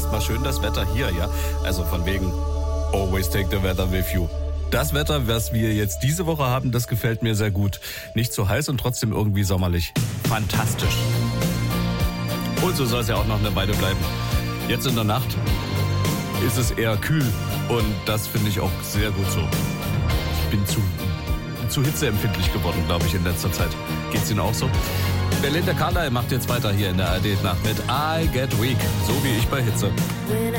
erstmal schön das Wetter hier, ja. Also von wegen, always take the weather with you. Das Wetter, was wir jetzt diese Woche haben, das gefällt mir sehr gut. Nicht zu heiß und trotzdem irgendwie sommerlich. Fantastisch. Und so soll es ja auch noch eine Weile bleiben. Jetzt in der Nacht ist es eher kühl und das finde ich auch sehr gut so. Ich bin zu hitzeempfindlich geworden, glaube ich, in letzter Zeit. Geht's Ihnen auch so? Belinda Carlisle macht jetzt weiter hier in der ARD Nacht mit I Get Weak, so wie ich bei Hitze.